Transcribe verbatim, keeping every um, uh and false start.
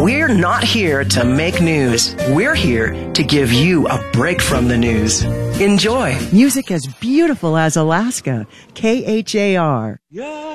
We're not here to make news. We're here to give you a break from the news. Enjoy. Music as beautiful as Alaska. K H A R. Yeah.